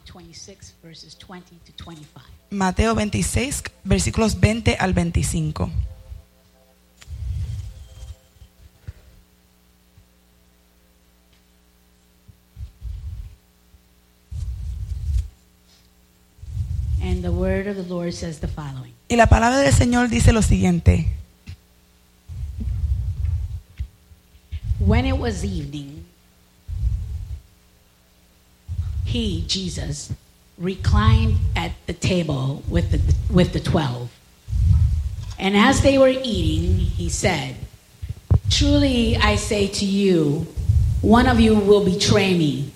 26, verses 20 to 25. Mateo 26, versículos 20 al 25. And the word of the Lord says the following. Y la palabra del Señor dice lo siguiente. When it was evening, he, Jesus, reclined at the table with the 12. And as they were eating, he said, "Truly I say to you, one of you will betray me."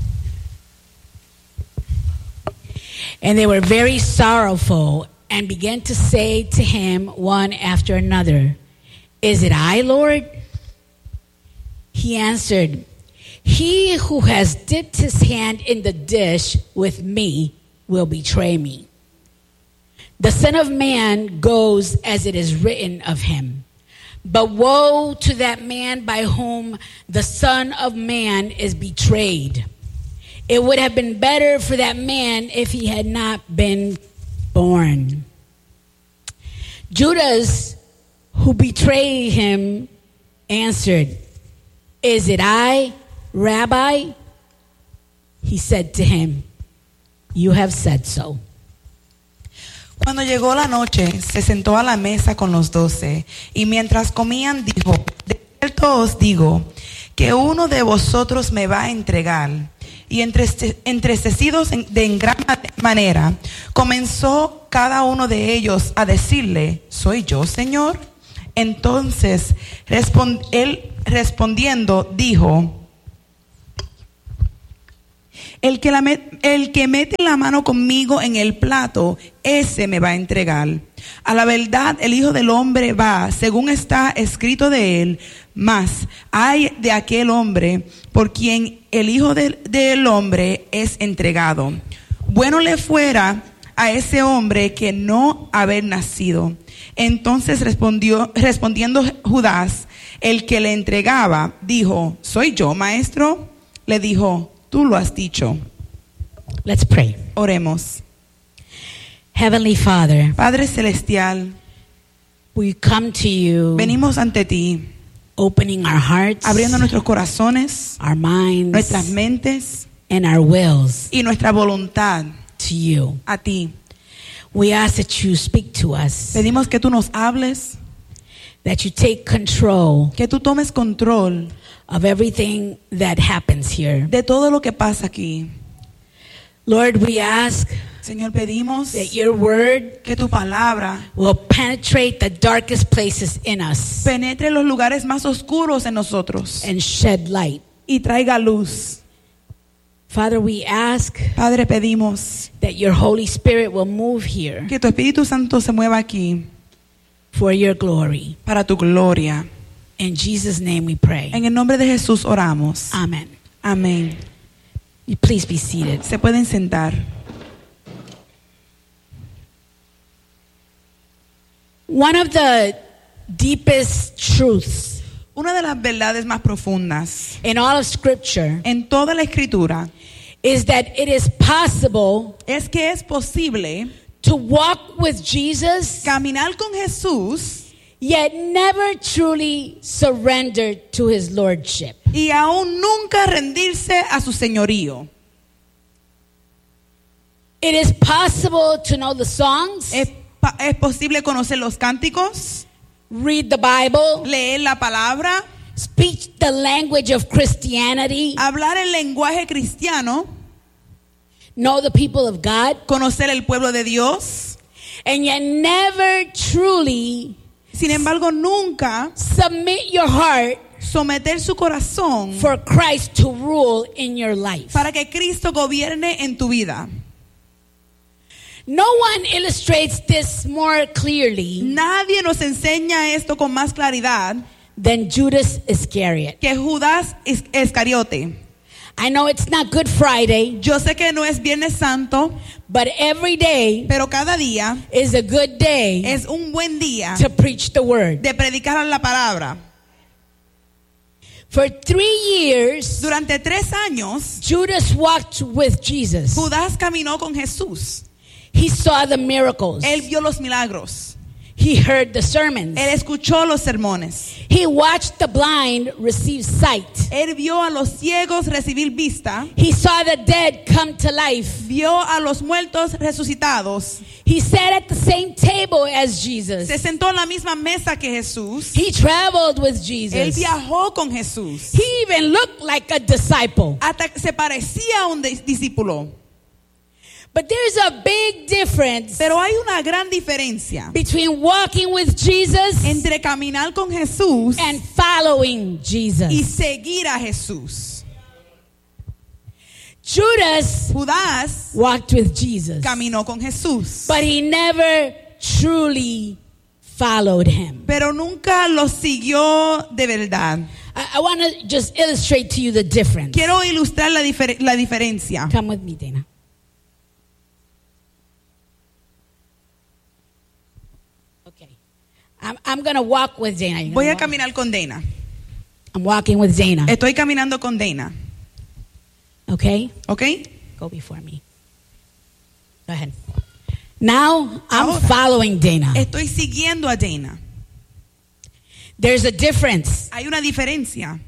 And they were very sorrowful and began to say to him one after another, "Is it I, Lord?" He answered, "He who has dipped his hand in the dish with me will betray me. The Son of Man goes as it is written of him. But woe to that man by whom the Son of Man is betrayed. It would have been better for that man if he had not been born." Judas, who betrayed him, answered, "Is it I, Rabbi?" He said to him, "You have said so." Cuando llegó la noche, se sentó a la mesa con los 12, y mientras comían dijo, "De cierto os digo, que uno de vosotros me va a entregar". Y entristecidos en gran manera, comenzó cada uno de ellos a decirle, "¿Soy yo, Señor?". Entonces, él respondiendo, dijo, el que mete la mano conmigo en el plato, ese me va a entregar. A la verdad, el Hijo del Hombre va, según está escrito de él, mas ay de aquel hombre por quien el Hijo del Hombre es entregado. Bueno le fuera a ese hombre que no haber nacido. Entonces respondiendo Judas, el que le entregaba, dijo, "¿Soy yo, maestro?". Le dijo, "Tú lo has dicho". Let's pray. Oremos. Heavenly Father, Padre Celestial, we come to you, venimos ante ti, opening our hearts, abriendo nuestros corazones, our minds, nuestras mentes and our wills y nuestra voluntad to you. a ti. We ask that you speak to us, Pedimos que tú nos hables, that you take control que tú tomes control of everything that happens here. de todo lo que pasa aquí. Lord, we ask Señor, pedimos that your word que tu palabra will penetrate the darkest places in us penetre los lugares más oscuros en nosotros and shed light. y traiga luz. Father, we ask Padre, pedimos that your Holy Spirit will move here que tu Espíritu Santo se mueva aquí for your glory. para tu gloria. In Jesus' name we pray. En el nombre de Jesús oramos. Amen. Amén. You please be seated. Se pueden sentar. One of the deepest truths Una de las verdades más profundas in all of Scripture en toda la Escritura is that it is possible es que es posible to walk with Jesus caminar con Jesús yet never truly surrender to his lordship. y aún nunca rendirse a su señorío. It is possible to know the songs, Es posible conocer los cánticos, read the Bible, leer la palabra, speak the language of Christianity, hablar el lenguaje cristiano, know the people of God, conocer el pueblo de Dios. and yet never truly Sin embargo, nunca submit your heart someter su corazón for Christ to rule in your life. para que Cristo gobierne en tu vida. No one illustrates this more clearly Nadie nos enseña esto con más claridad than Judas Iscariot. que Judas Iscariote. I know it's not Good Friday, Yo sé que no es Viernes Santo, but every day pero cada día is a good day es un buen día to preach the word. de predicar la palabra. For 3 years, Durante 3 años, Judas walked with Jesus. Judas caminó con Jesús. He saw the miracles. Él vio los milagros. He heard the sermons. Él escuchó los sermones. He watched the blind receive sight. Él vio a los ciegos recibir vista. He saw the dead come to life. Vio a los muertos resucitados. He sat at the same table as Jesus. Se sentó en la misma mesa que Jesús. He traveled with Él Jesus. viajó con Jesús. He even looked like a disciple. Hasta que se parecía a un discípulo. But there's a big difference Pero hay una gran diferencia between walking with Jesus entre caminar con Jesús and following y Jesus. seguir a Jesús. Judas Judas walked with Jesus, caminó con Jesús, but he never truly followed him. pero nunca lo siguió de verdad. I want to just illustrate to you the difference. Quiero ilustrar la diferencia. Come with me, Dana. Okay. I'm going to walk with Dana. You're Voy gonna a walk. caminar con Dana. I'm walking with Dana. Estoy caminando con Dana. Okay? ¿Ok? Go before me. Go ahead. Now I'm Ahora. following Dana. Estoy siguiendo a Dana. There's a difference. Hay una diferencia.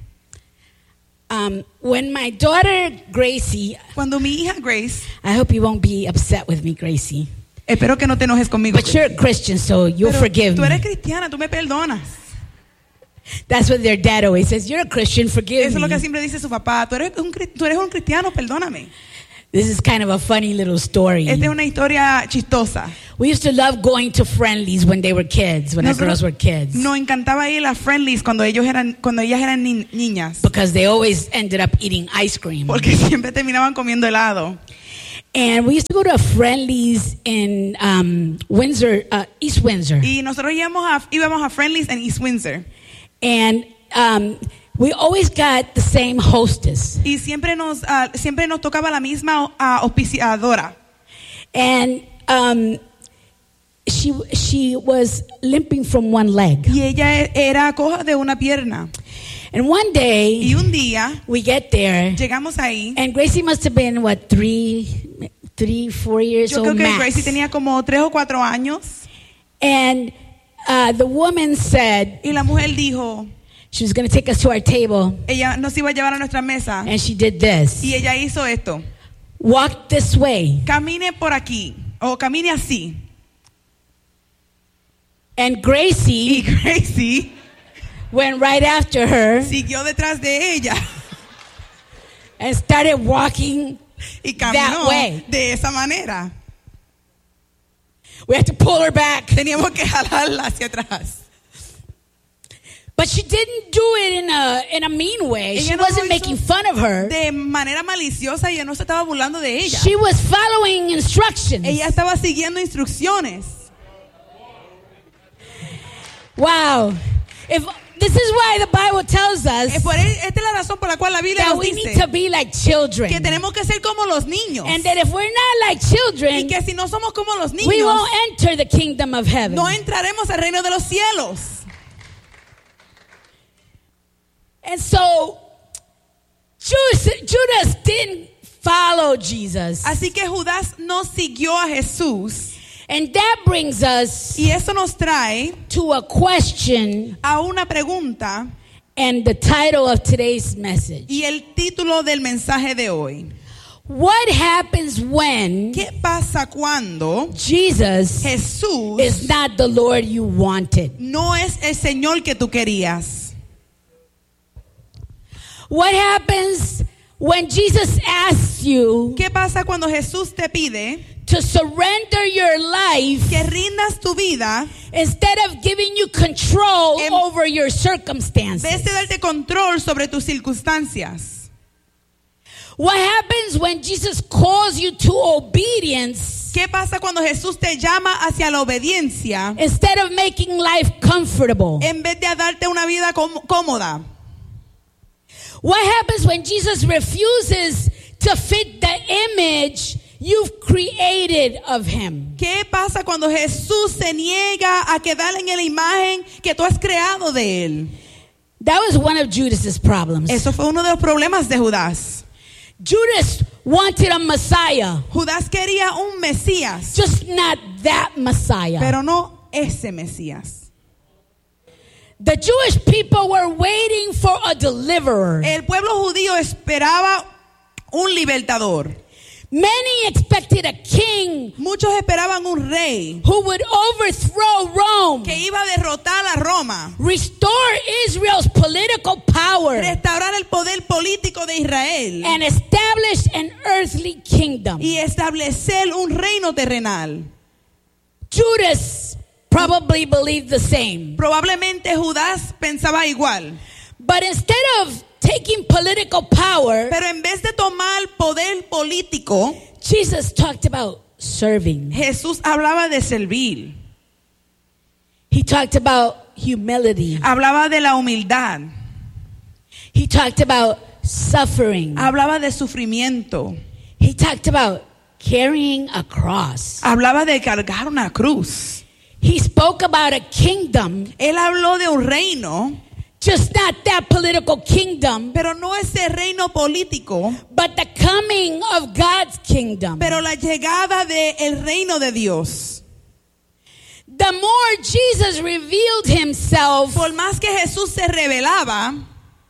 When my daughter Gracie, Cuando mi hija Grace, I hope you won't be upset with me, Gracie, espero que no te enojes conmigo, but you're a Christian, so you'll pero forgive tú eres me. cristiana, tú me perdonas. That's what their dad always says. You're a Christian, forgive Eso es lo que me. siempre dice su papá. Tú eres un cristiano, perdóname. This is kind of a funny little story. Esta es una historia chistosa. We used to love going to Friendlies when they were kids, when our girls were kids, Nos encantaba ir a las Friendlies cuando ellas eran niñas, because they always ended up eating ice cream. porque siempre terminaban comiendo helado. And we used to go to Friendlies in Windsor, East Windsor. Y nosotros íbamos a Friendlies en East Windsor. And we always got the same hostess. Y siempre nos tocaba la misma auspiciadora. And she was limping from one leg. Y ella era coja de una pierna. And one day Y un día we get there, llegamos ahí. and Gracie must have been what, 4 years Yo old creo que max. Gracie tenía como 3 o 4 años. And the woman said Y la mujer dijo, she was going to take us to our table, ella nos iba a llevar a nuestra mesa. and she did this. Y ella hizo esto. Walk this way. Camine por aquí. O camine así. And Y Gracie Gracie went right after her siguió detrás de ella. and started walking. Y caminó way. de esa manera. We had to pull her back. Teníamos que jalarla hacia atrás. But she didn't do it in a mean way. She Ella no lo wasn't hizo making fun of her. De manera maliciosa, ella no se estaba burlando de ella. She was following instructions. Ella estaba siguiendo instrucciones. Wow. This is why the Bible tells us Esta es la razón por la cual la Biblia that nos we need dice to be like children. que tenemos que ser como los niños. And that if we're not like Y children, que si no somos como los we niños, won't enter the kingdom of heaven. no entraremos al reino de los cielos. And so Judas didn't follow Jesus. Así que Judas no siguió a Jesús. And that brings us Y eso nos trae to a question a una pregunta and the title of today's message. y el título del mensaje de hoy. What happens when ¿Qué pasa cuando Jesus Jesús is not the Lord you wanted? no es el Señor que tú querías? What happens when Jesus asks you ¿Qué pasa cuando Jesús te pide to surrender your life que rindas tu vida instead of giving you control En- over your en circumstances? vez de darte control sobre tus circunstancias? What happens when Jesus calls you to obedience ¿Qué pasa cuando Jesús te llama hacia la obediencia instead of making life comfortable? en vez de darte una vida cómoda? What happens when Jesus refuses to fit the image you've created of him? ¿Qué pasa cuando Jesús se niega a quedar en la imagen que tú has creado de él? That was one of Judas's problems. Eso fue uno de los problemas de Judas. Judas wanted a Messiah, Judas quería un Mesías, just not that Messiah. pero no ese Mesías. The Jewish people were waiting for a deliverer. El pueblo judío esperaba un libertador. Many expected a king Muchos esperaban un rey who would overthrow Rome, que iba a derrotar a Roma, restore Israel's political power, restaurar el poder político de Israel and establish an earthly kingdom. y establecer un reino terrenal. Judas probably believed the same. Probablemente Judas pensaba igual, But instead of taking political power, pero en vez de tomar poder político, Jesus talked about serving. Jesús hablaba de servir, He talked about humility. hablaba de la humildad, He talked about suffering. hablaba de sufrimiento, He talked about carrying a cross. hablaba de cargar una cruz. He spoke about a kingdom, Él habló de un reino, just not that political kingdom, pero no ese reino político, but the coming of God's kingdom. pero la llegada del reino de Dios. The more Jesus revealed himself, Por más que Jesús se revelaba,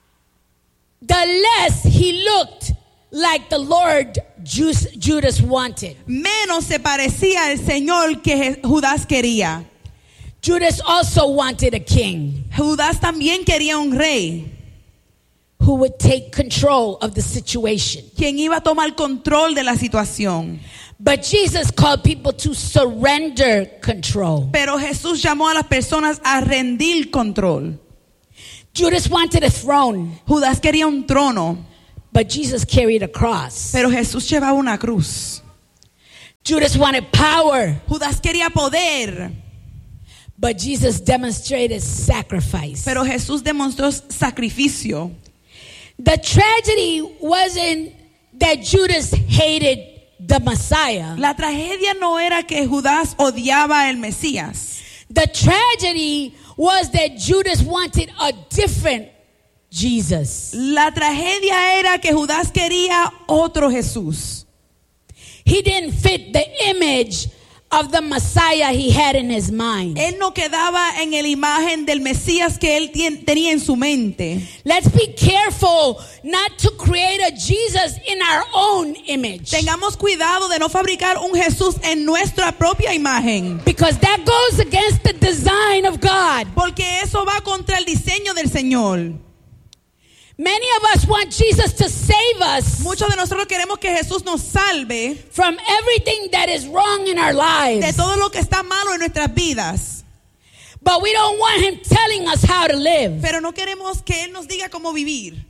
the less he looked like the Lord Judas wanted. menos se parecía al Señor que Judas quería. Judas also wanted a king Judas también quería un rey, who would take control of the situation. quien iba a tomar control de la situación. But Jesus called people to surrender control. Pero Jesús llamó a las personas a rendir control. Judas wanted a throne, Judas quería un trono, but Jesus carried a cross. pero Jesús llevaba una cruz. Judas wanted power, Judas quería poder, but Jesus demonstrated sacrifice. pero Jesús demostró sacrificio. The tragedy wasn't that Judas hated the Messiah. La tragedia no era que Judas odiaba el Mesías. The tragedy was that Judas wanted a different Jesus. La tragedia era que Judas quería otro Jesús. He didn't fit the image of the Messiah he had in his mind. Él no quedaba en la imagen del Mesías que él tenía en su mente. Let's be careful not to create a Jesus in our own image, Tengamos cuidado de no fabricar un Jesús en nuestra propia imagen, because that goes against the design of God. porque eso va contra el diseño del Señor. Many of us want Jesus to save us Muchos de nosotros queremos que Jesús nos salve from everything that is wrong in our de lives, todo lo que está malo en nuestras vidas, but we don't want him telling us how to live. pero no queremos que Él nos diga cómo vivir.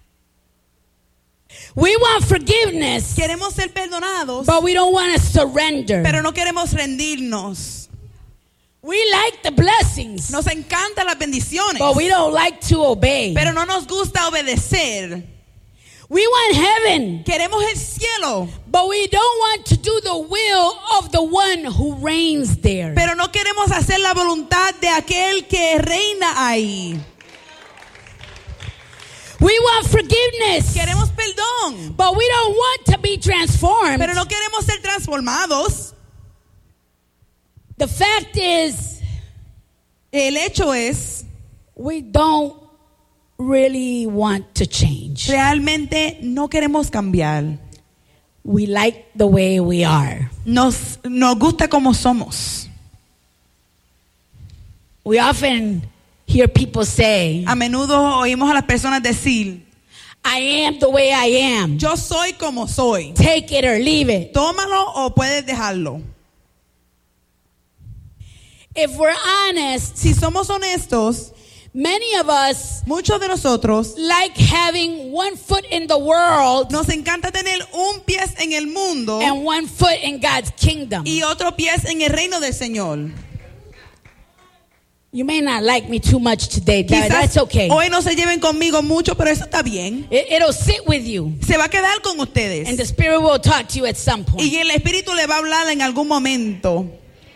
We want forgiveness, Queremos ser perdonados, but we don't want to surrender. pero no queremos rendirnos. We like the blessings, Nos encantan las bendiciones, but we don't like to obey. pero no nos gusta obedecer. We want heaven, Queremos el cielo, but we don't want to do the will of the one who reigns there. pero no queremos hacer la voluntad de aquel que reina ahí. We want forgiveness, Queremos perdón, but we don't want to be transformed. pero no queremos ser transformados. The fact is, El hecho es, we don't really want to change. realmente no queremos cambiar. We like the way we are. Nos gusta como somos. We often hear people say, A menudo oímos a las personas decir, I am the way I am. yo soy como soy. Take it or leave it. Tómalo o puedes dejarlo. If we're honest, Si somos honestos, many of us muchos de nosotros like having one foot in the world nos encanta tener un pie en el mundo and one foot in God's kingdom. y otro pie en el reino del Señor. You may not like me too much today, but Quizás that's okay. hoy no se lleven conmigo mucho, pero eso está bien. It'll sit with you, Se va a quedar con and ustedes. the Spirit will talk to you at some point. Y el Espíritu le va a hablar en algún momento.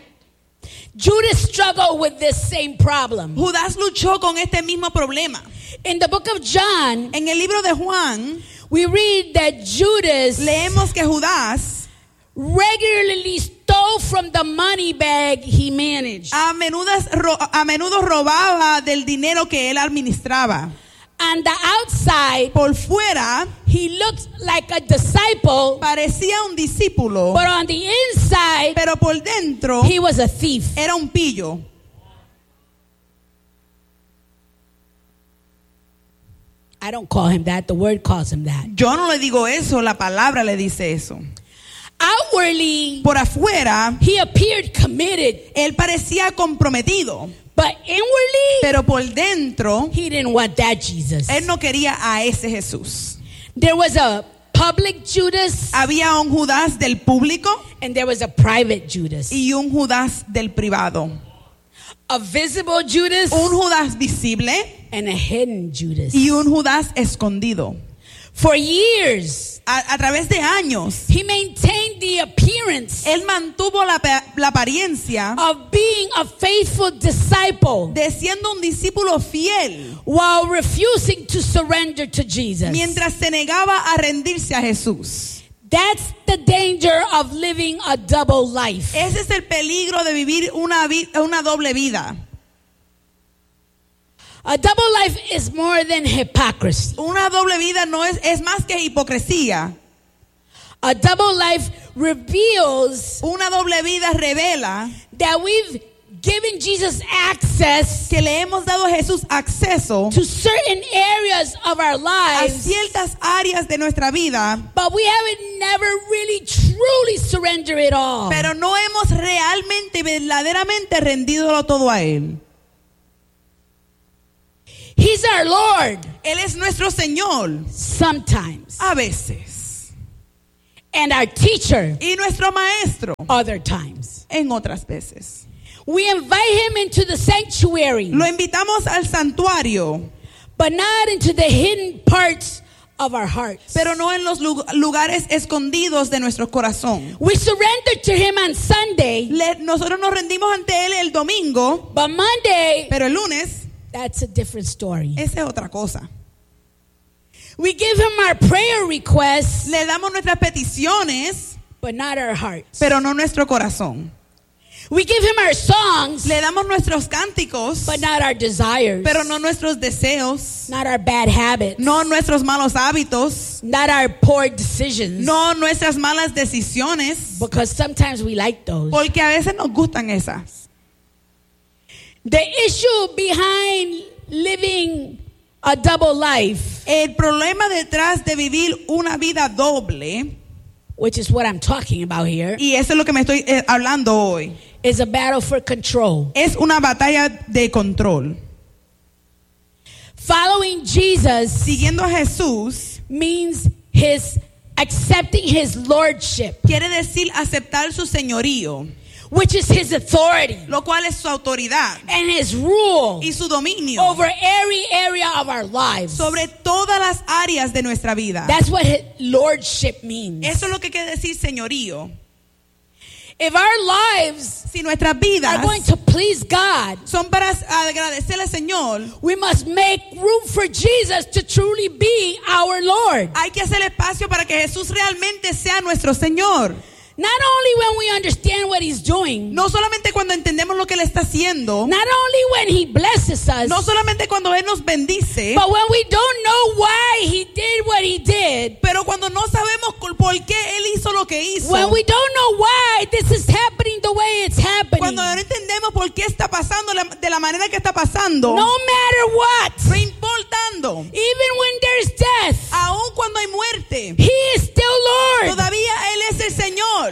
Judas struggled with this same problem. Judas luchó con este mismo problema. In the book of John, En el libro de Juan we read that Judas leemos que Judas regularly stole from the money bag he managed. a menudo robaba del dinero que él administraba. On the outside, Por fuera he looked like a disciple, parecía un discípulo, but on the inside, pero por dentro he was a thief. era un pillo. I don't call him that. The word calls him that. Yo no le digo eso, la palabra le dice eso. Outwardly, Por afuera, he appeared committed, él parecía comprometido, but inwardly, pero por dentro, he didn't want that Jesus. él no quería a ese Jesús. There was a public Judas Había un Judas del público and there was a private Judas. y un Judas del privado. A visible Judas Un Judas visible and a hidden Judas. y un Judas escondido. For years, A través de años, he maintained the appearance él mantuvo la apariencia of being a faithful disciple de siendo un discípulo fiel, while refusing to surrender to Jesus. mientras se negaba a rendirse a Jesús. That's the danger of living a double life. Ese es el peligro de vivir una doble vida. A double life is more than hypocrisy. Una doble vida no es más que hipocresía. A double life reveals Una doble vida revela that we've given Jesus access que le hemos dado a Jesús acceso to certain areas of our a lives, ciertas áreas de nuestra vida, but we haven't never really truly surrendered it all. pero no hemos realmente, verdaderamente rendido todo a Él. He's our Lord Él es nuestro Señor sometimes a veces and our teacher y nuestro Maestro other times. en otras veces. We invite him into the sanctuary, Lo invitamos al santuario, but not into the hidden parts of our hearts. pero no en los lugares escondidos de nuestro corazón. We surrender to him on Sunday, Nosotros nos rendimos ante Él el domingo, but Monday, pero el lunes, that's a different story. esa es otra cosa. We give him our prayer requests, Le damos nuestras peticiones, but not our hearts. pero no nuestro corazón. We give him our songs, Le damos nuestros cánticos, but not our desires, pero no nuestros deseos, not our bad habits, no nuestros malos hábitos, not our poor decisions, no nuestras malas decisiones, because sometimes we like those. porque a veces nos gustan esas. The issue behind living a double life, El problema detrás de vivir una vida doble, which is what I'm talking about here, y eso es lo que me estoy hablando hoy, is a battle for control. es una batalla de control. Following Jesus Siguiendo a Jesús means accepting his lordship, quiere decir aceptar su señorío, which is his authority lo cual es su autoridad and his rule y su dominio over every area of our lives. sobre todas las áreas de nuestra vida. That's what his lordship means. Eso es lo que quiere decir señorío. If our lives Si nuestras are vidas going to please God, son para agradecerle al Señor, we must make room for Jesus to truly be our Lord. hay que hacer espacio para que Jesús realmente sea nuestro Señor. Not only when we understand what he's doing, No solamente cuando entendemos lo que Él está haciendo, not only when he blesses us, no solamente cuando Él nos bendice, but when we don't know why he did what he did, pero cuando no sabemos por qué Él hizo lo que hizo, when we don't know why this is happening the way it's happening, cuando no entendemos por qué está pasando de la manera que está pasando, no matter what, no importando, even when there's death, aun cuando hay muerte, he is still Lord. todavía Él es el Señor.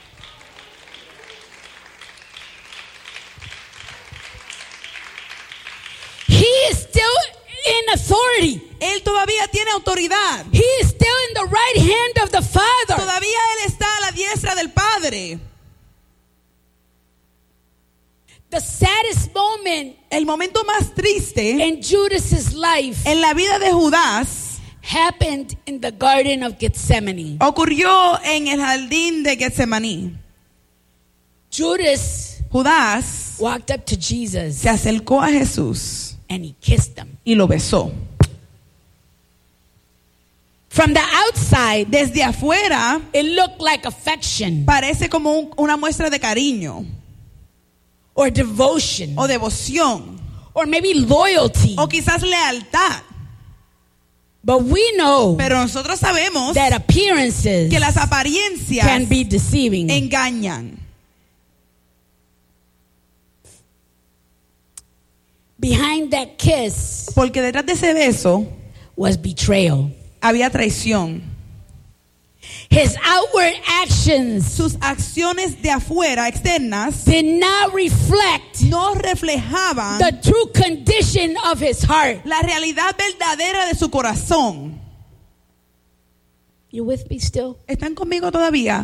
He is still in authority. Él todavía tiene autoridad. He is still in the right hand of the Father. Todavía Él está a la diestra del Padre. The saddest moment El momento más triste in Judas's life en la vida de Judas happened in the Garden of Gethsemane. ocurrió en el jardín de Getsemaní. Judas Judas walked up to Jesus se acercó a Jesús and he kissed him. y lo besó. From the outside, Desde afuera it looked like affection parece como una muestra de cariño or devotion o devoción or maybe loyalty. o quizás lealtad. But we know Pero nosotros sabemos that appearances que las apariencias can be deceiving. engañan. Behind that kiss Porque detrás de ese beso was betrayal. había traición. His outward actions Sus acciones de afuera, externas, did not reflect no reflejaban the true condition of his heart. la realidad verdadera de su corazón. You with me still? ¿Están conmigo todavía?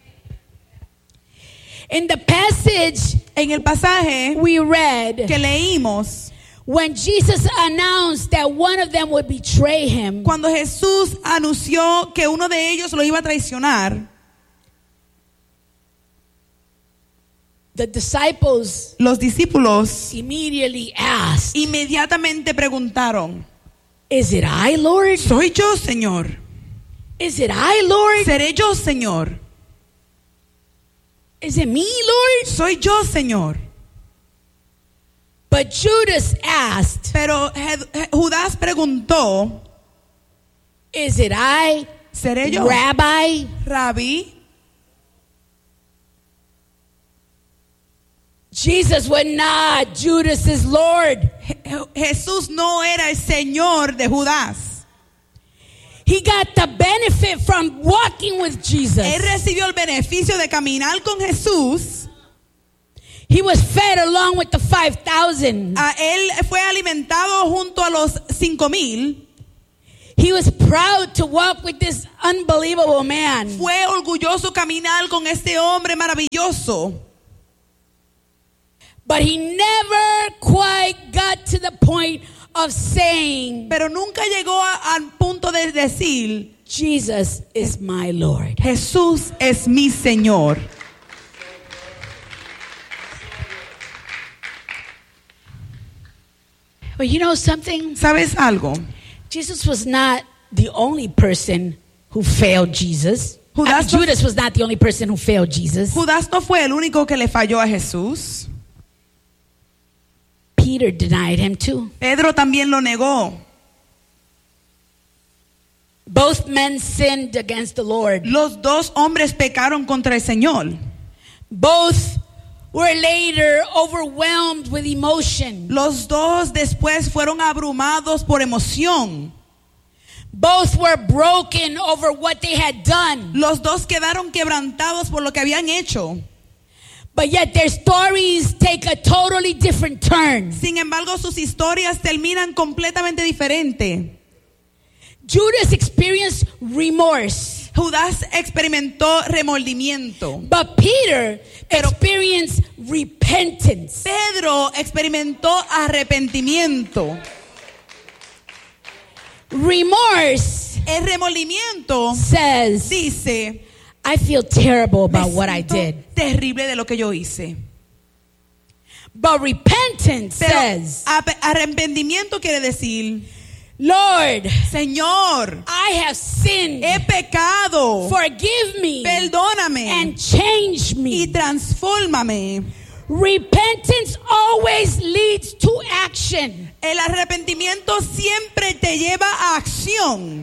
In the passage En el pasaje we read, que leímos, when Jesus announced that one of them would betray him, cuando Jesús anunció que uno de ellos lo iba a traicionar, the disciples los discípulos immediately asked, inmediatamente preguntaron, "Is it I, Lord? ¿soy yo, Señor? Is it I, Lord? ¿Seré yo, Señor? Is it me, Lord?" ¿Soy yo, Señor? But Judas asked, Pero Judas preguntó, "Is it I, ¿seré yo, Rabbi?" Rabí? Jesus would not. Judas is Lord. Jesús no era el Señor de Judas. He got the benefit from walking with Jesus. Él recibió el beneficio de caminar con Jesús. He was fed along with the 5,000. Él fue alimentado junto a los 5,000. He was proud to walk with this unbelievable man. Fue orgulloso caminar con este hombre maravilloso. But he never quite got to the point of saying, Pero nunca llegó al punto de decir, Jesus is my Lord. Jesús es mi Señor. But you know something? ¿Sabes algo? Jesus was not the only person who failed Jesus. Judas was not the only person who failed Jesus. Judas no fue el único que le falló a Jesús. Peter denied him too. Pedro también lo negó. Both men sinned against the Lord. Los dos hombres pecaron contra el Señor. Both were later overwhelmed with emotion. Los dos después fueron abrumados por emoción. Both were broken over what they had done. Los dos quedaron quebrantados por lo que habían hecho. But yet their stories take a totally different turn. Sin embargo, sus historias terminan completamente diferente. Judas experienced remorse. Judas experimentó remordimiento. But Peter experienced repentance. Pedro experimentó arrepentimiento. Remorse, El remordimiento says, dice, I feel terrible me about what I siento did. terrible de lo que yo hice. But repentance Pero says, arrepentimiento quiere decir, Lord, Señor, I have sinned. he pecado, Forgive me perdóname and change y me. transfórmame. Repentance always leads to action. El arrepentimiento siempre te lleva a acción.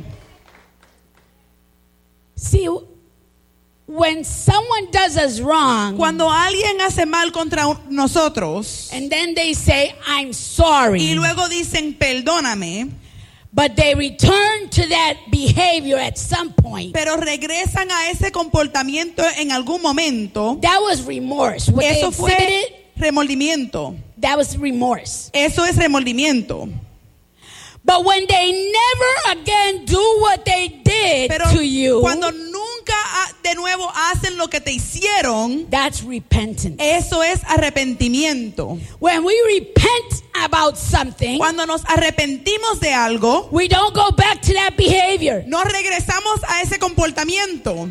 See, when someone does us wrong, Cuando alguien hace mal contra nosotros and then they say, I'm sorry, y luego dicen perdóname, but they return to that behavior at some point, pero regresan a ese comportamiento en algún momento, that was remorse. What they eso fue exhibited, remordimiento. that was remorse. Eso es remordimiento. But when they never again do what they did Pero to you, cuando nunca de nuevo hacen lo que te hicieron, that's repentance. eso es arrepentimiento. When we repent about something, Cuando nos arrepentimos de algo, we don't go back to that behavior. no regresamos a ese comportamiento.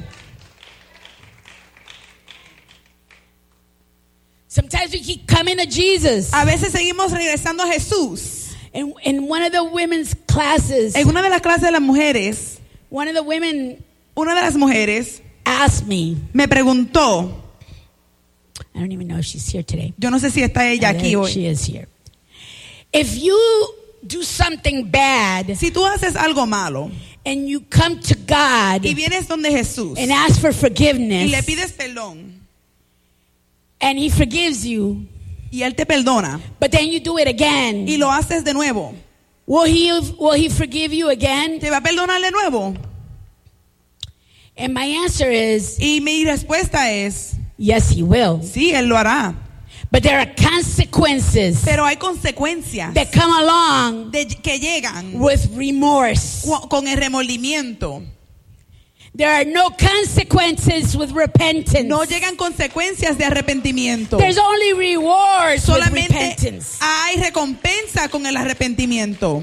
Sometimes we keep coming to Jesus. A veces seguimos regresando a Jesús. In one of the women's classes, En una de las clases de las mujeres, One of the women Una de las mujeres asked me, me preguntó, I don't even know if she's here today. yo no sé si está ella aquí There hoy. she is here. If you do something bad Si tú haces algo malo and you come to God y vienes donde Jesús and ask for y forgiveness le pides perdón and He forgives you, y Él te perdona but then you do it again, y lo haces de nuevo, will He forgive you again? ¿te va a perdonar de nuevo? And my answer is Y mi respuesta es, yes, He will. sí, Él lo hará. But there are consequences Pero hay consecuencias that come along que llegan with remorse. con el remordimiento. There are no consequences with repentance. No llegan consecuencias de arrepentimiento. There's only rewards with Solamente repentance. hay recompensa con el arrepentimiento.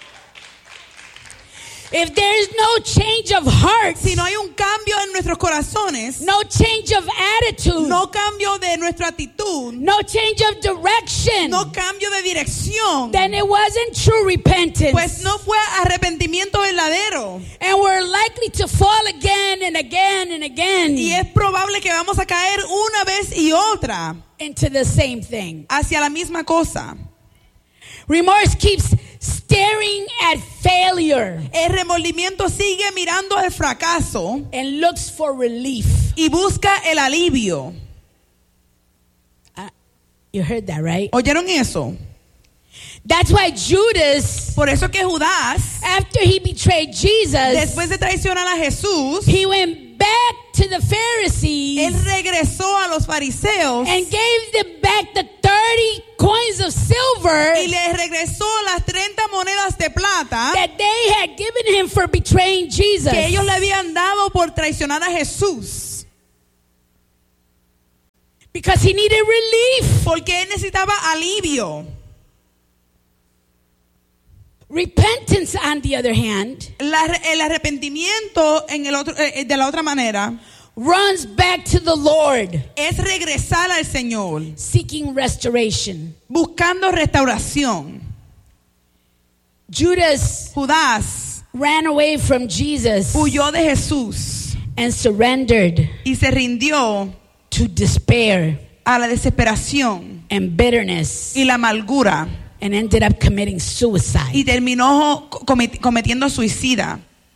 If there's no change of heart, Si no hay un cambio en nuestros corazones, no change of attitude, no cambio de nuestra actitud, no change of direction, no cambio de dirección, then it wasn't true repentance. pues no fue arrepentimiento verdadero. And we're likely to fall again and again and again Y es probable que vamos a caer una vez y otra into the same thing. hacia la misma cosa. Remorse keeps staring at failure El remordimiento sigue mirando el fracaso and looks for relief. y busca el alivio. You heard that, right? ¿Oyeron eso? That's why Judas, Por eso que Judas, after he betrayed Jesus, después de traicionar a Jesús, he went back to the él Pharisees regresó a los fariseos and gave them back the 30 coins of silver y le regresó las 30 monedas de plata that they had given him for betraying Jesus. que ellos le habían dado por traicionar a Jesús. Because he needed relief. Porque él necesitaba alivio. Repentance, on the other hand, El arrepentimiento de la otra manera runs back to the Lord, es regresar al Señor, seeking restoration. buscando restauración. Judas Judas ran away from Jesus huyó de Jesús and surrendered y se rindió to despair a la desesperación and bitterness y la amargura and ended up committing y suicide. terminó cometiendo suicida.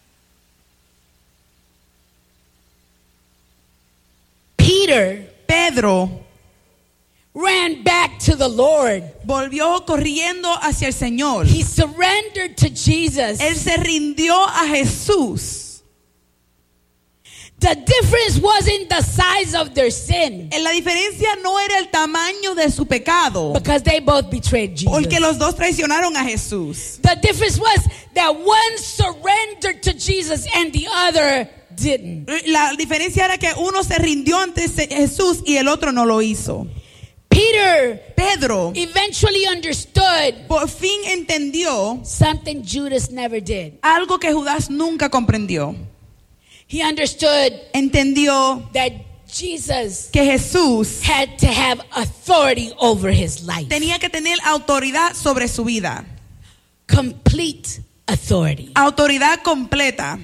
Pedro Ran back to the Lord. volvió corriendo hacia el Señor. He surrendered to Jesus. Él se rindió a Jesús. The difference wasn't the size of their sin, La diferencia no era el tamaño de su pecado, because they both betrayed Jesus. porque los dos traicionaron a Jesús. The difference was that one surrendered to Jesus and the other didn't. La diferencia era que uno se rindió ante Jesús y el otro no lo hizo. Pedro Eventually understood por fin entendió something Judas never did. algo que Judas nunca comprendió. He understood Entendió that Jesus que Jesús had to have authority over his life. tenía que tener autoridad sobre su vida. Complete authority. Autoridad completa.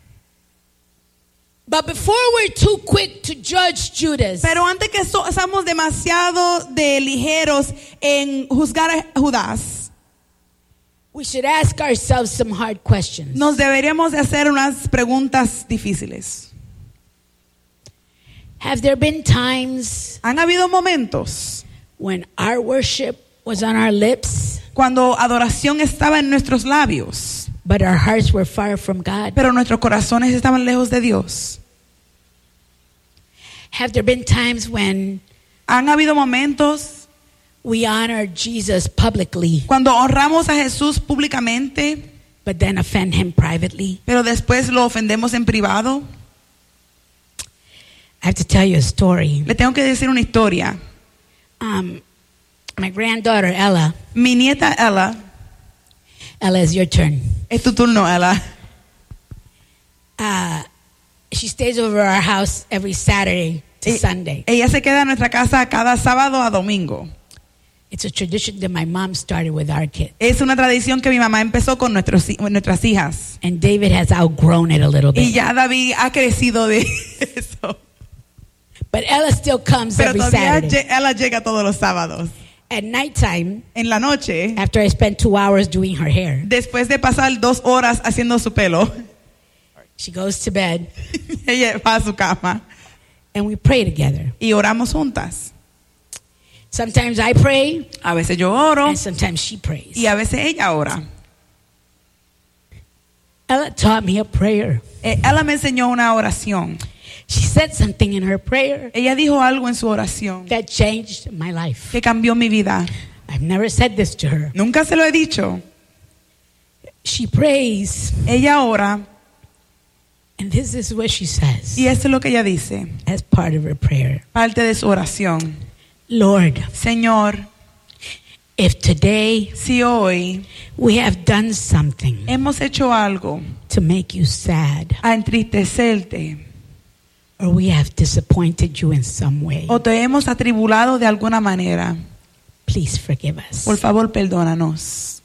But before we're too quick to judge Judas, Pero antes que seamos demasiado de ligeros en juzgar a Judas, we should ask ourselves some hard questions. nos deberíamos de hacer unas preguntas difíciles. Have there been times Han habido momentos when our worship was on our lips, cuando adoración estaba en nuestros labios, but our hearts were far from God? pero nuestros corazones estaban lejos de Dios? Have there been times when Han habido momentos we honored Jesus publicly, cuando honramos a Jesús públicamente, but then offend him privately? pero después lo ofendemos en privado? I have to tell you a story. Le tengo que decir una historia. My granddaughter, Ella. Mi nieta Ella, Ella, it's your turn. es tu turno, Ella. She stays over our house every Saturday to Sunday. Ella se queda en nuestra casa cada sábado a domingo. It's a tradition that my mom started with our kids. Es una tradición que mi mamá empezó con nuestras hijas. And David has outgrown it a little Y bit. ya David ha crecido de eso. But Ella still comes Pero every todavía Saturday. ella llega todos los sábados. At nighttime, En la noche, after I spend 2 hours doing her hair, después de pasar 2 horas haciendo su pelo, she goes to bed ella va a su cama and we pray together. y oramos juntas. Sometimes I pray A veces yo oro and sometimes she prays. y a veces ella ora. Ella taught me a prayer. Ella me enseñó una oración. She said something in her prayer Ella dijo algo en su oración that changed my life. que cambió mi vida. I've never said this to her. Nunca se lo he dicho. She prays, Ella ora and this is what she says y esto es lo que ella dice, as part of her prayer. parte de su oración. Lord, Señor, if today si hoy we have done something hemos hecho algo to make you sad, a entristecerte or we have disappointed you in some way, o te hemos atribulado de alguna manera, please forgive us. por favor perdónanos.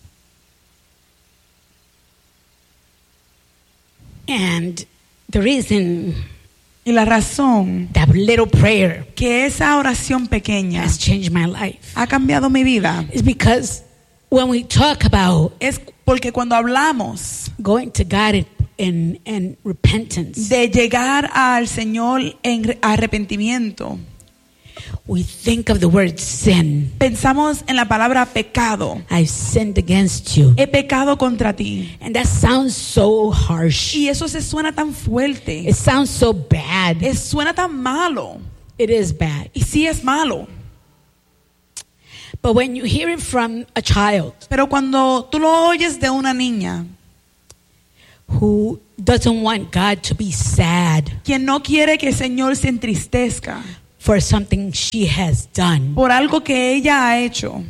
And the reason Y la razón that little prayer que esa oración pequeña has changed my life ha cambiado mi vida is because when we talk about es porque cuando hablamos going to God in repentance, de llegar al Señor en arrepentimiento, we think of the word sin. pensamos en la palabra pecado. I've sinned against you. He pecado contra ti. And that sounds so harsh. Y eso se suena tan fuerte. It sounds so bad. Suena tan malo. It is bad. Y sí es malo. But when you hear it from a child Pero cuando tú lo oyes de una niña who doesn't want God to be sad quien no quiere que el Señor se entristezca for something she has done, por algo que ella ha hecho,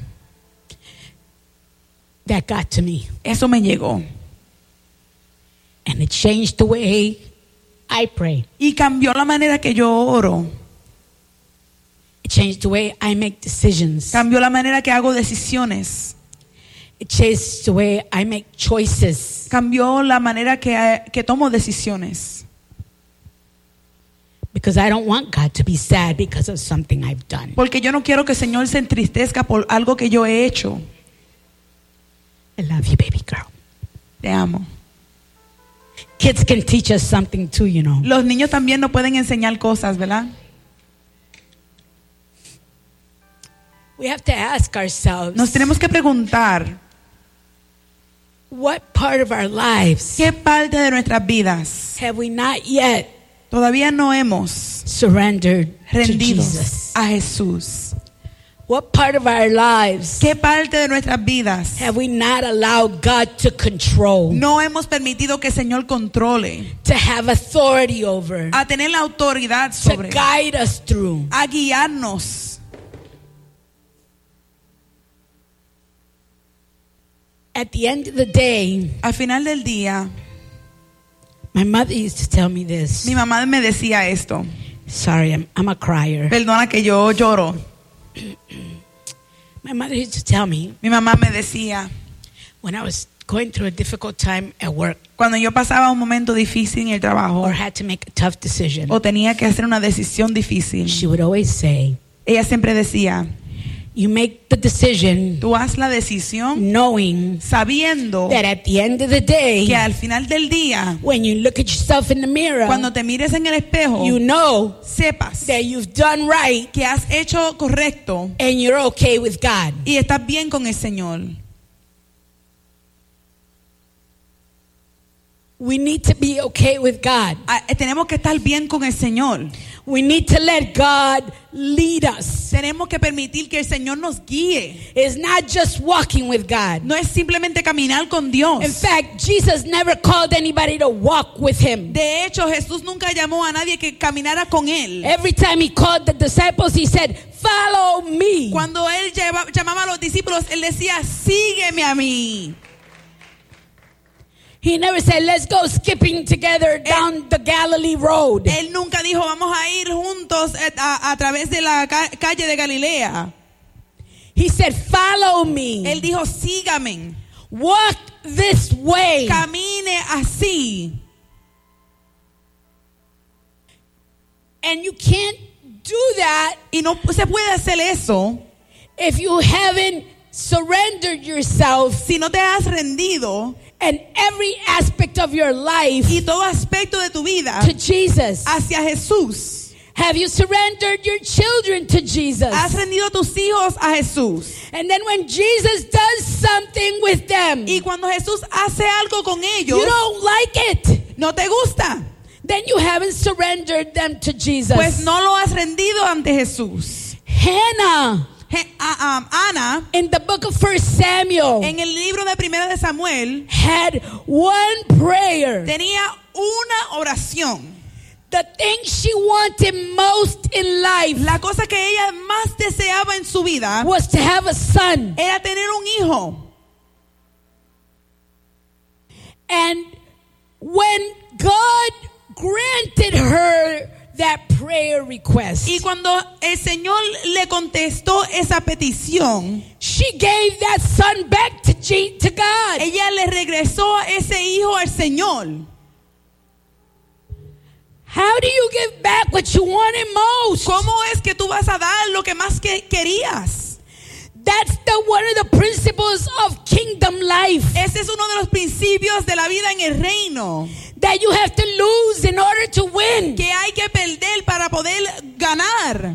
that got to me. eso me llegó. And it changed the way I pray. Y cambió la manera que yo oro. It changed the way I make decisions. Cambió la manera que hago decisiones. It changed the way I make choices. Cambió la manera que tomo decisiones. Because I don't want God to be sad because of something I've done. Porque yo no quiero que el Señor se entristezca por algo que yo he hecho. I love you, baby girl. Te amo. Kids can teach us something too, you know. Los niños también nos pueden enseñar cosas, ¿verdad? We have to ask ourselves, Nos tenemos que preguntar, what part of our lives ¿qué parte de nuestras vidas have we not yet todavía no hemos surrendered to rendido Jesus? a Jesús? What part of our lives ¿Qué parte de nuestras vidas have we not allowed God to control, no hemos permitido que el Señor controle, to have authority over, a tener la autoridad to sobre, guide us through? a guiarnos? At the end of the day, Al final del día, my mother used to tell me this. mi mamá me decía esto. Sorry, I'm a crier. Perdona que yo lloro. My mother used to tell me Mi mamá me decía, when I was going through a difficult time at work cuando yo pasaba un momento difícil en el trabajo or had to make a tough decision, o tenía que hacer una decisión difícil, she would always say, ella siempre decía, you make the decision tú haz la decisión knowing sabiendo that at the end of the day, que al final del día, when you look at yourself in the mirror, cuando te mires en el espejo, you know sepas that you've done right que has hecho correcto and you're okay with God. y estás bien con el Señor. We need to be okay with God. Tenemos que estar bien con el Señor. We need to let God lead us. Tenemos que permitir que el Señor nos guíe. It's not just walking with God. No es simplemente caminar con Dios. In fact, Jesus never called anybody to walk with him. De hecho, Jesús nunca llamó a nadie que caminara con él. Every time he called the disciples, he said, follow me. Cuando él llamaba a los discípulos, él decía, sígueme a mí. He never said, let's go skipping together down the Galilee road. Él nunca dijo, vamos a ir juntos a través de la calle de Galilea. He said, follow me. Él dijo, sígame. Walk this way. Camine así. And you can't do that Y no se puede hacer eso if you haven't surrendered yourself si no te has rendido and every aspect of your life y todo aspecto de tu vida to Jesus. hacia Jesús. Have you surrendered your children to Jesus? Has rendido tus hijos a Jesús. And then when Jesus does something with them, Y cuando Jesús hace algo con ellos, you don't like it, no te gusta, then you haven't surrendered them to Jesus. pues no lo has rendido ante Jesús. Hannah, Ana, in the book of 1 Samuel, en el libro de Primera de Samuel, had one prayer. tenía una oración. The thing she wanted most in life La cosa que ella más deseaba en su vida was to have a son. era tener un hijo. And when God granted her that prayer request, Y cuando el Señor le contestó esa petición, she gave that son back to God. ella le regresó a ese hijo al Señor. How do you give back what you wanted most? ¿Cómo es que tú vas a dar lo que más querías? That's one of the principles of kingdom life. Ese es uno de los principios de la vida en el reino. That you have to lose in order to win. Que hay que perder para poder ganar.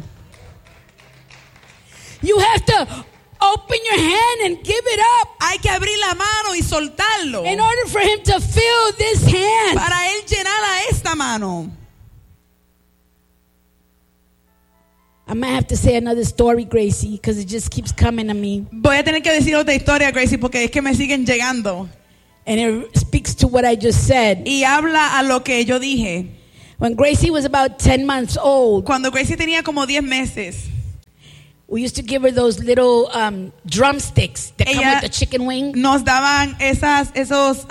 You have to open your hand and give it up. Hay que abrir la mano y soltarlo. In order for him to fill this hand. Para él llenar a esta mano. I might have to say another story, Gracie, because it just keeps coming to me. Voy a tener que decir otra historia, Gracie, porque es que me siguen llegando. And it speaks to what I just said. Y habla a lo que yo dije. When Gracie was about 10 months old, Cuando Gracie tenía como 10 meses, we used to give her those little drumsticks that come Ella with the chicken wing. nos daban esos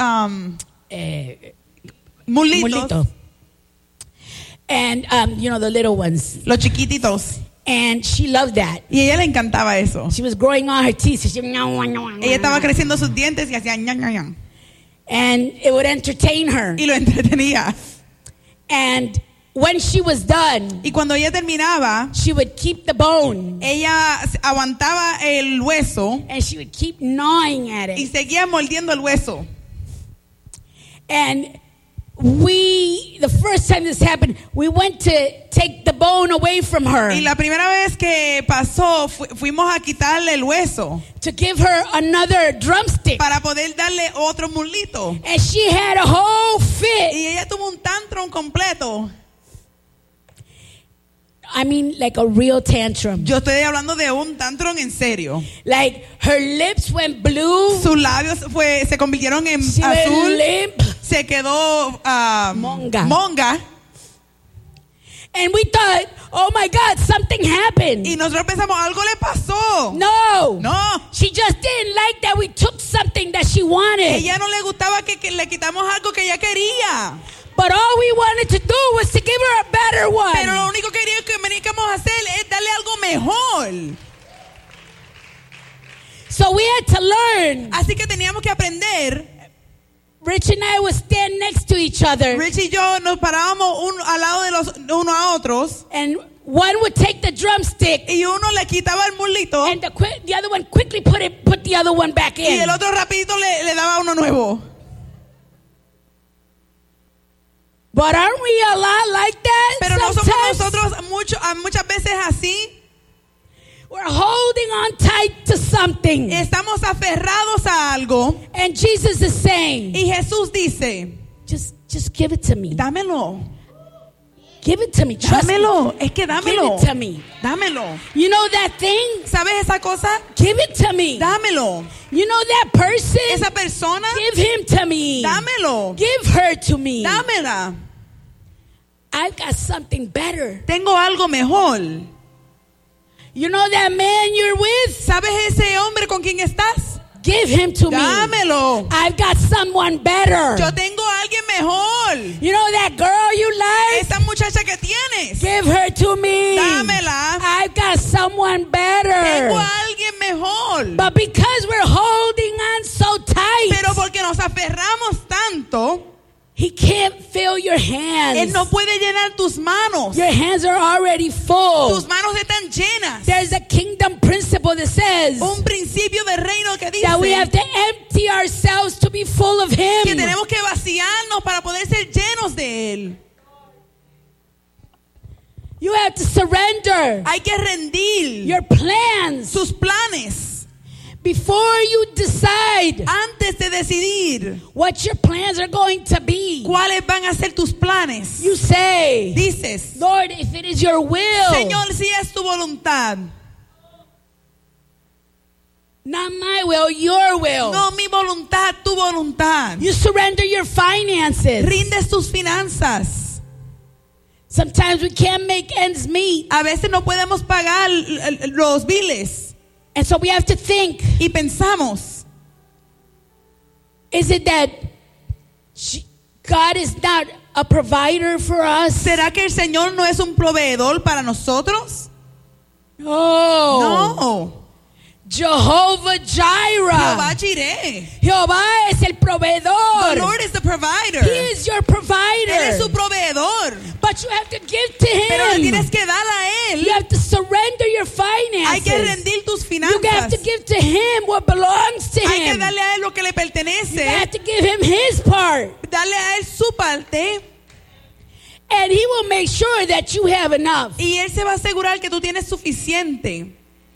mulitos, Mulito. And, you know, the little ones. los chiquititos. And she loved that. Y a ella le encantaba eso. She was growing all her teeth. So Ella estaba creciendo sus dientes y hacía ña, ña, ña. And it would entertain her. Y lo entretenía. And when she was done, Y cuando ella terminaba, she would keep the bone. ella aguantaba el hueso And she would keep gnawing at y it. seguía mordiendo el hueso. And the first time this happened, we went to take the bone away from her Y la primera vez que pasó, fuimos a quitarle el hueso to give her another drumstick. para poder darle otro mulito. And she had a whole fit. Y ella tuvo un tantrum completo. I mean, like a real tantrum. Yo estoy hablando de un tantrum en serio. Like her lips went blue. Sus labios se convirtieron en She went azul. limp. Se quedó monga. And we thought, oh my God, something happened. Y nosotros pensamos, algo le pasó. No. No. She just didn't like that we took something that she wanted. Ella no le gustaba que le quitamos algo que ella quería. But all we wanted to do was to give her a better one. Pero lo único que queríamos hacer es darle algo mejor. So we had to learn. Así que teníamos que aprender. Rich and I would stand next to each other. Rich y yo nos parábamos al lado de uno a otros. And one would take the drumstick. Y uno le quitaba el mulito. And the other one quickly put the other one back in. Y el otro rapidito le daba uno nuevo. But aren't we a lot like that? Pero no sometimes? somos nosotros muchas veces así. We're holding on tight to something. Estamos aferrados a algo. And Jesus is saying, Y Jesús dice, just give it to me. dámelo. Give it to me. Trust Dámelo. me. Es que dámelo. Give it to me. Dámelo. You know that thing? ¿Sabes esa cosa? Give it to me. Dámelo. You know that person? Esa persona, Give him to me. dámelo. Give her to me. Dámela. I've got something better. Tengo algo mejor. You know that man you're with? ¿Sabes ese hombre con quien estás? Give him to me. Dámelo. I've got someone better. Yo tengo a alguien mejor. You know that girl you like? Esa muchacha que tienes. Give her to me. Dámela. I've got someone better. Tengo a alguien mejor. But because we're holding on so tight, Pero porque nos aferramos tanto, he can't fill your Él hands. no puede llenar tus manos. Your hands are already full. Tus manos están llenas. There's a kingdom principle that says Un principio de reino que dice that we have to empty ourselves to be full of que him. tenemos que vaciarnos para poder ser llenos de Él. You have to surrender Hay que rendir your plans sus planes before you decide antes de decidir what your plans are going to be. cuáles van a ser tus planes. You say, Dices, Lord, if it is your will, Señor, si es tu voluntad, not my will, your will. no mi voluntad, tu voluntad. You surrender your finances. Rindes tus finanzas. Sometimes we can't make ends meet. A veces no podemos pagar los biles And so we have to think, y pensamos, is it that God is not a provider for us? ¿será que el Señor no es un proveedor para nosotros? No. No. Jehovah Jehová Jireh. Jireh. Jehová es el The proveedor. Lord is the provider. He is your provider. Él es su proveedor. But you have to give to Pero le him. tienes que dar a Él. You have to surrender your Hay que finances. rendir tus You have to finanzas. give to him what belongs to Hay que him. darle a Él lo que le You pertenece. have to give him his part. Darle a Él su parte. And he will make sure that you have enough. Y Él se va a asegurar que tú tienes suficiente.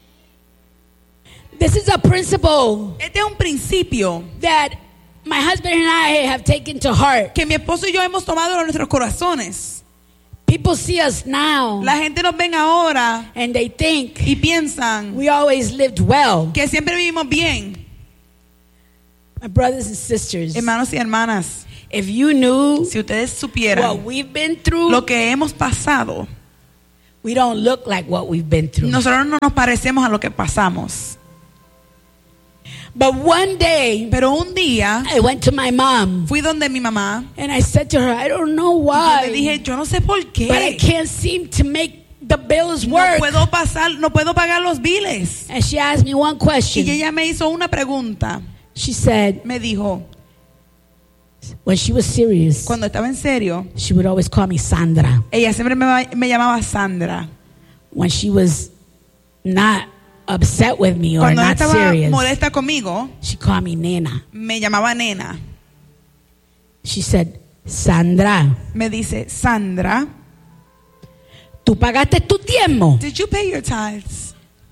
This is a principle Este es un principio that my husband and I have taken to heart. que mi esposo y yo hemos tomado en nuestros corazones. People see us now La gente nos ven ahora and they think y piensan we always lived well. que siempre vivimos bien. My brothers and sisters, Hermanos y hermanas, if you knew si ustedes what supieran we've been through, lo que hemos pasado, we don't look like what we've been through. nosotros no nos parecemos a lo que pasamos. But one day, Pero un día I went to my mom fui donde mi mamá and I said to her, I don't know y yo why, le dije, yo no sé por but I qué can't seem to make the bills no work. puedo pagar los biles. And she asked me one Y question. ella me hizo una pregunta. She said, Me dijo, when she was serious, cuando estaba en serio, she would always call me Sandra. ella siempre me llamaba Sandra. When she was not upset with me or Cuando ella not estaba serious, molesta conmigo, she called me Nena. me llamaba nena. She said, Sandra, Me dice, Sandra, ¿tú pagaste tu diezmo? did you pay your tithes?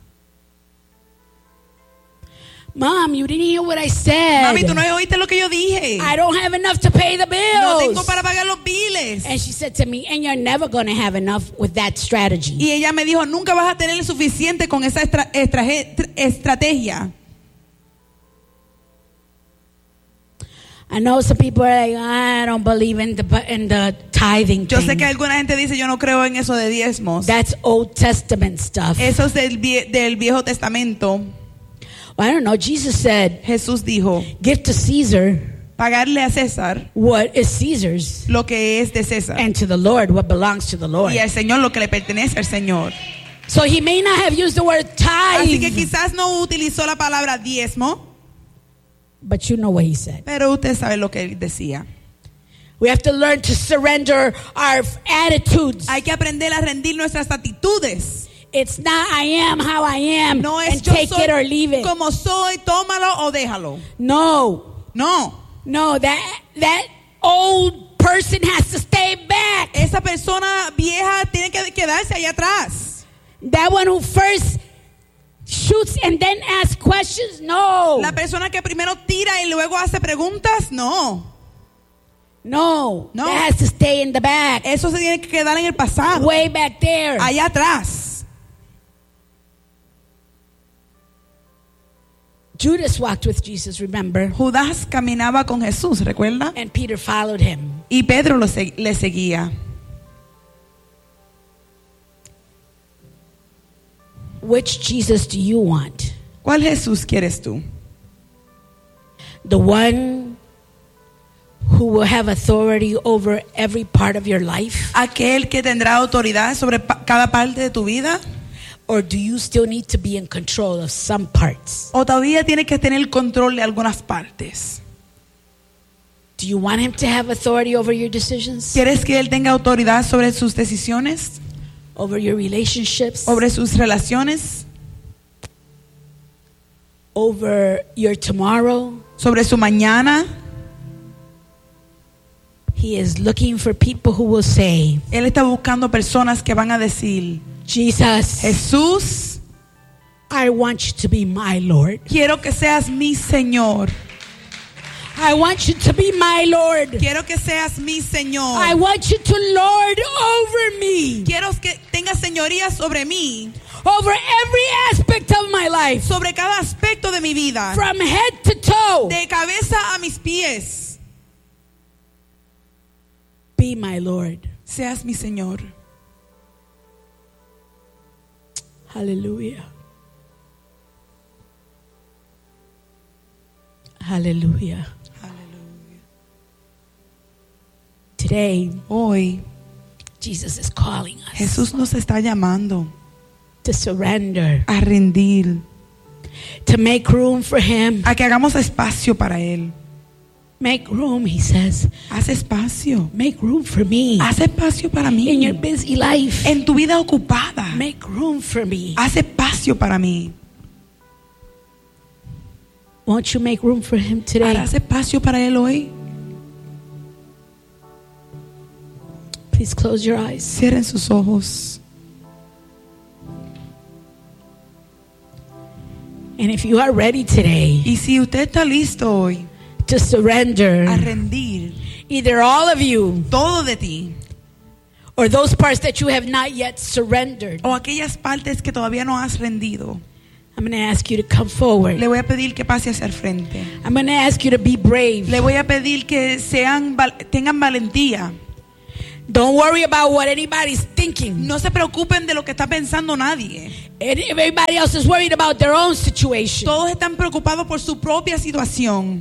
Mom, you didn't hear what I said. Mami, tú no oíste lo que yo dije. I don't have enough to pay the No tengo bills. para pagar los biles. And she said to me, and you're never going to have enough with that strategy. Y ella me dijo, nunca vas a tener suficiente con esa estrategia. I know some people are like, I don't believe in the tithing Yo sé thing. que alguna gente dice, yo no creo en eso de diezmos. That's Old Testament stuff. Eso es del Viejo Testamento. I don't know. Jesus said, Jesús dijo, give to Caesar pagarle a César what is Caesar's, lo que es de César. and to the Lord what belongs to the Lord. Y al Señor lo que le pertenece al Señor. So he may not have used the word Así que tithe, quizás no utilizó la palabra diezmo, but you know what he said. pero usted sabe lo que él decía. We have to learn to surrender our attitudes. Hay que aprender a rendir nuestras actitudes. It's not I am how I am No es and yo take it or leave soy it. como soy, tómalo o déjalo. No, No, that old person has to stay back. esa persona vieja tiene que quedarse allá atrás. That one who first shoots and then asks questions, no. La persona que primero tira y luego hace preguntas, no. No, No. that has to stay in the back, Eso se tiene que quedar en el pasado, way back there. allá atrás. Judas walked with Jesus, remember? Judas caminaba con Jesús, ¿recuerda? And Peter followed him. Y Pedro le seguía. Which Jesus do you want? ¿Cuál Jesús quieres tú? The one who will have authority over every part of your life? ¿Aquel que tendrá autoridad sobre cada parte de tu vida? Or do you still need to be in control of some parts? ¿O todavía tiene que tener el control de algunas partes? Do you want him to have authority over your decisions? ¿Quieres que Él tenga autoridad sobre sus decisiones? Over your relationships? ¿Sobre sus relaciones? Over your tomorrow? ¿Sobre su mañana? He is looking for people who will say, Él está buscando personas que van a decir, Jesus, Jesús, I want you to be my Lord. quiero que seas mi Señor. I want you to be my Lord. Quiero que seas mi Señor. I want you to lord over me. Quiero que tengas señoría sobre mí, Over every aspect of my life. sobre cada aspecto de mi vida, From head to toe. de cabeza a mis pies. Be my Lord. Seas mi Señor. Hallelujah. Hallelujah. Today, Hoy Jesus is calling us Jesús nos está llamando to surrender, a rendir, to make room for Him. a que hagamos espacio para Él. Make room, He says. Haz espacio. Make room for me Haz espacio para mí. in your busy life. En tu vida ocupada. Make room for me. Haz espacio para mí. Won't you make room for Him today? ¿Harás espacio para Él hoy? Please close your eyes. Cierren sus ojos. And if you are ready today Y si usted está listo hoy to surrender, a rendir either all of you todo de ti, or those parts that you have not yet surrendered, o aquellas partes que todavía no has rendido, I'm going to ask you to come forward. le voy a pedir que pase hacia el frente. I'm going to ask you to be brave. Le voy a pedir que tengan valentía. Don't worry about what anybody's thinking. No se preocupen de lo que está pensando nadie. Everybody else is worried about their own situation. Todos están preocupados por su propia situación.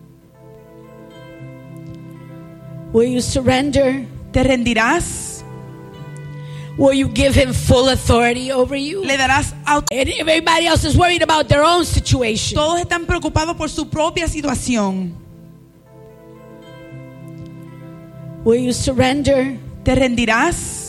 Will you surrender? ¿Te rendirás? Will you give Him full authority over you? ¿Le darás Everybody else is worried about their own situation. Todos están preocupados por su propia situación. Will you surrender? ¿Te rendirás?